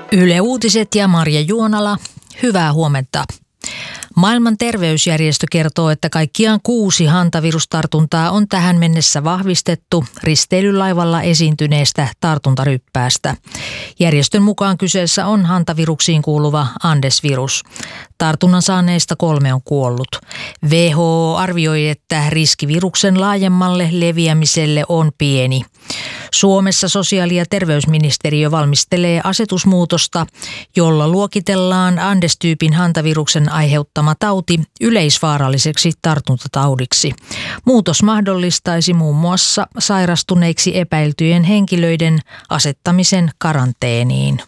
Yle Uutiset ja Marja Juonala, hyvää huomenta. Maailman terveysjärjestö kertoo, että kaikkiaan 6 hantavirustartuntaa on tähän mennessä vahvistettu risteilylaivalla esiintyneestä tartuntaryppäästä. Järjestön mukaan kyseessä on hantaviruksiin kuuluva Andes-virus. Tartunnan saaneista 3 on kuollut. WHO arvioi, että riski viruksen laajemmalle leviämiselle on pieni. Suomessa sosiaali- ja terveysministeriö valmistelee asetusmuutosta, jolla luokitellaan Andes-tyypin hantaviruksen aiheuttama tauti yleisvaaralliseksi tartuntataudiksi. Muutos mahdollistaisi muun muassa sairastuneiksi epäiltyjen henkilöiden asettamisen karanteeniin.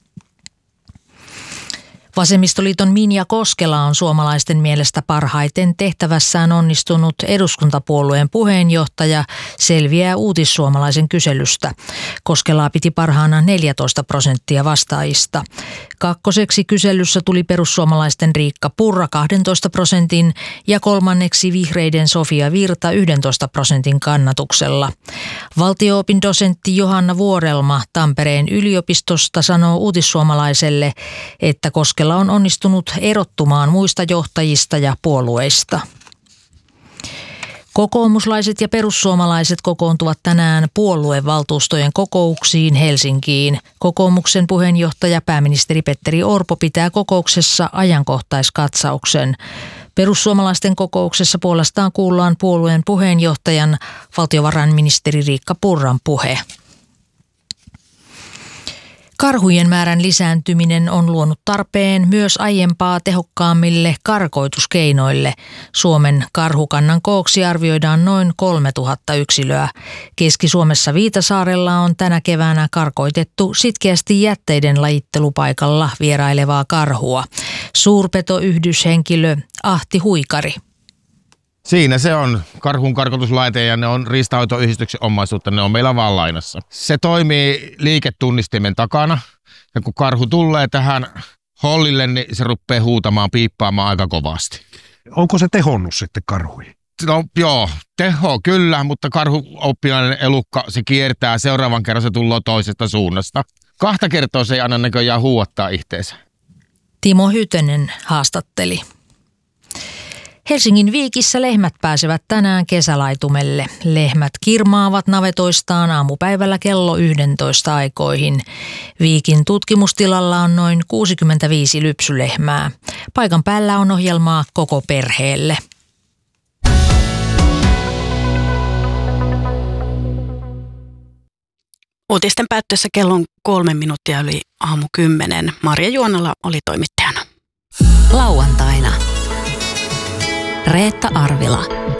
Vasemmistoliiton Minja Koskela on suomalaisten mielestä parhaiten tehtävässään onnistunut eduskuntapuolueen puheenjohtaja, selviää Uutissuomalaisen kyselystä. Koskelaa piti parhaana 14% vastaajista. Kakkoseksi kyselyssä tuli perussuomalaisten Riikka Purra 12% ja kolmanneksi vihreiden Sofia Virta 11% kannatuksella. Valtio-opin dosentti Johanna Vuorelma Tampereen yliopistosta sanoo Uutissuomalaiselle, että Koskela on onnistunut erottumaan muista johtajista ja puolueista. Kokoomuslaiset ja perussuomalaiset kokoontuvat tänään puoluevaltuustojen kokouksiin Helsinkiin. Kokoomuksen puheenjohtaja pääministeri Petteri Orpo pitää kokouksessa ajankohtaiskatsauksen. Perussuomalaisten kokouksessa puolestaan kuullaan puolueen puheenjohtajan valtiovarainministeri Riikka Purran puhe. Karhujen määrän lisääntyminen on luonut tarpeen myös aiempaa tehokkaammille karkoituskeinoille. Suomen karhukannan kooksi arvioidaan noin 3000 yksilöä. Keski-Suomessa Viitasaarella on tänä keväänä karkoitettu sitkeästi jätteiden lajittelupaikalla vierailevaa karhua. Suurpetoyhdyshenkilö Ahti Huikari. Siinä se on karhun karkotuslaite ja ne on riistanhoitoyhdistyksen omaisuutta, ne on meillä vaan lainassa. Se toimii liiketunnistimen takana ja kun karhu tulee tähän hollille, niin se rupeaa huutamaan, piippaamaan aika kovasti. Onko se tehonnut sitten karhuihin? No joo, teho kyllä, mutta karhuoppilainen elukka, se kiertää, seuraavan kerran se tulee toisesta suunnasta. 2 kertaa se ei anna näköjään huuattaa itteensä. Timo Hytönen haastatteli. Helsingin Viikissä lehmät pääsevät tänään kesälaitumelle. Lehmät kirmaavat navetoistaan aamupäivällä kello 11 aikoihin. Viikin tutkimustilalla on noin 65 lypsylehmää. Paikan päällä on ohjelmaa koko perheelle. Uutisten päättyessä kello on 3 minuuttia yli 10:00. Marja Juonala oli toimittajana. Lauantaina. Reetta Arvila.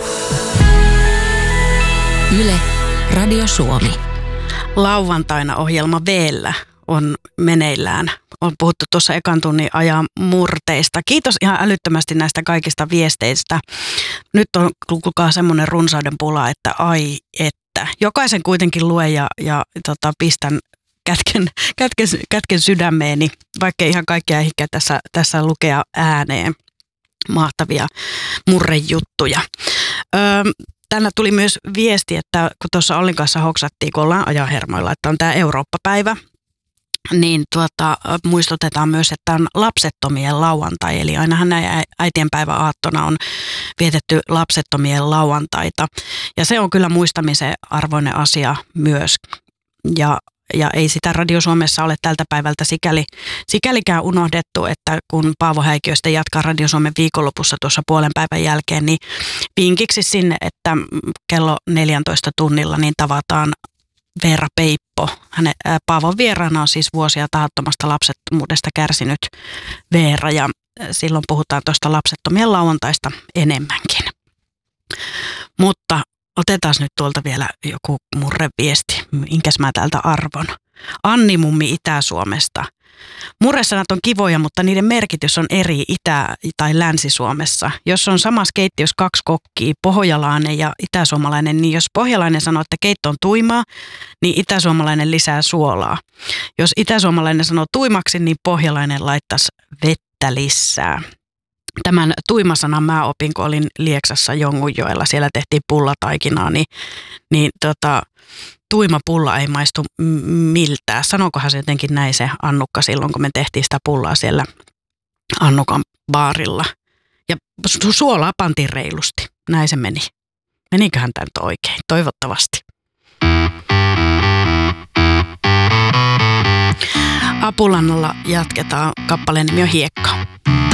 Yle, Radio Suomi. Lauantaina ohjelma V:llä on meneillään. On puhuttu tuossa ekan tunnin ajan murteista. Kiitos ihan älyttömästi näistä kaikista viesteistä. Nyt on kuulkaa semmoinen runsauden pula, että ai että. Jokaisen kuitenkin luen ja pistän kätken sydämeeni, vaikka ihan kaikkia ehkä tässä lukea ääneen. Mahtavia murrejuttuja. Tänne tuli myös viesti, että kun tuossa Ollin kanssa hoksattiin, kun ollaan ajanhermoilla, että on tämä Eurooppa-päivä, niin muistutetaan myös, että on lapsettomien lauantai. Eli ainahan näin äitienpäivän aattona on vietetty lapsettomien lauantaita. Ja se on kyllä muistamisen arvoinen asia myös. Ja ei sitä Radio Suomessa ole tältä päivältä sikälikään unohdettu, että kun Paavo Häikiö sitten jatkaa Radio Suomen viikonlopussa tuossa puolen päivän jälkeen, niin vinkiksi sinne, että kello 14 tunnilla niin tavataan Veera Peippo. Paavon vieraana on siis vuosia tahattomasta lapsettomuudesta kärsinyt Veera ja silloin puhutaan tuosta lapsettomien lauantaista enemmänkin. Mutta otetaan nyt tuolta vielä joku murreviesti, minkäs mä täältä arvon. Anni mummi Itä-Suomesta. Murresanat on kivoja, mutta niiden merkitys on eri Itä- tai Länsi-Suomessa. Jos on samassa keittiössä 2 kokkia, pohjalainen ja itäsuomalainen, niin jos pohjalainen sanoo, että keitto on tuimaa, niin itäsuomalainen lisää suolaa. Jos itäsuomalainen sanoo tuimaksi, niin pohjalainen laittaisi vettä lisää. Tämän tuimasanan mä opin, kun olin Lieksassa Jongunjoella. Siellä tehtiin pullataikinaa, niin tuima pulla ei maistu miltään. Sanokohan se jotenkin näin se Annukka silloin, kun me tehtiin sitä pullaa siellä Annukan baarilla. Ja suolaa pantiin reilusti. Näin se meni. Meniköhän tämä nyt oikein? Toivottavasti. Apulannalla jatketaan. Kappaleen nimi on Hiekka.